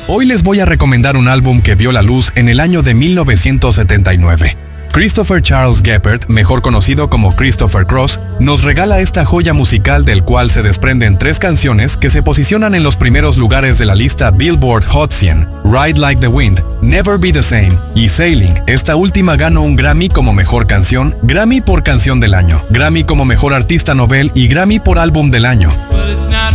Hoy les voy a recomendar un álbum que vio la luz en el año de 1979. Christopher Charles Geppert, mejor conocido como Christopher Cross, nos regala esta joya musical del cual se desprenden 3 canciones que se posicionan en los primeros lugares de la lista Billboard Hot 100, Ride Like the Wind, Never Be the Same y Sailing. Esta última ganó un Grammy como mejor canción, Grammy por canción del año, Grammy como mejor artista novel y Grammy por álbum del año.